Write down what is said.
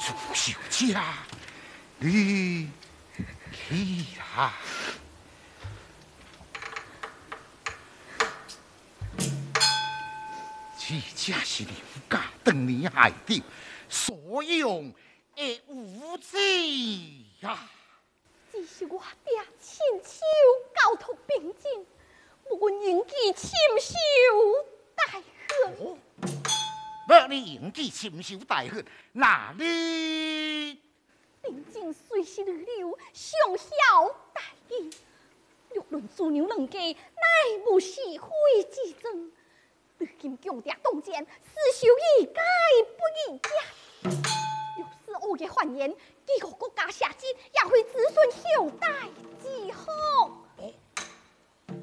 朱秀家，你去啊！这家是刘家当年害的，所用的无罪呀！ 只是我爹亲手交托并进，无论引起亲手大恨。 要你引起亲手大恨，那你并进随时如流，上孝大义。若论主娘两家，乃无是非之争。如今强敌当前，死守一改不宜家。若是恶业蔓延，几个国家下机，也会子孙后代之后。